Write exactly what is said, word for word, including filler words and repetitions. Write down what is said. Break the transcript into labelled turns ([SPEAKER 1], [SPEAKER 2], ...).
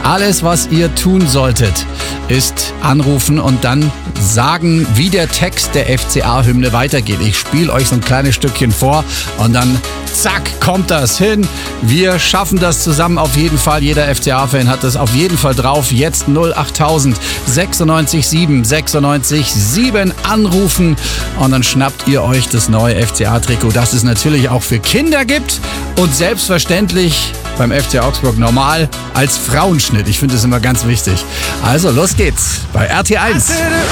[SPEAKER 1] Alles, was ihr tun solltet, ist anrufen und dann sagen, wie der Text der F C A-Hymne weitergeht. Ich spiele euch so ein kleines Stückchen vor und dann zack, kommt das hin. Wir schaffen das zusammen auf jeden Fall. Jeder F C A-Fan hat das auf jeden Fall drauf. Jetzt null acht tausend sechsundneunzig sieben sechsundneunzig sieben anrufen und dann schnappt ihr euch das neue F C A-Trikot, das es natürlich auch für Kinder gibt und selbstverständlich beim F C Augsburg normal als Frauenschnitt. Ich finde das immer ganz wichtig. Also los geht's bei R T eins.